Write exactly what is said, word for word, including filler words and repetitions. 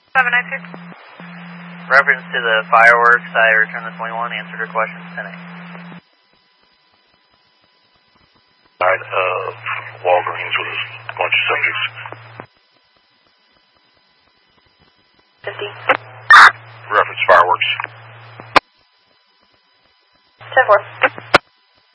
seven nine two. Reference to the fireworks, I returned the twenty-one, answered her questions, ten eight. Side of Walgreens with a bunch of subjects. fifty. Reference fireworks. ten four.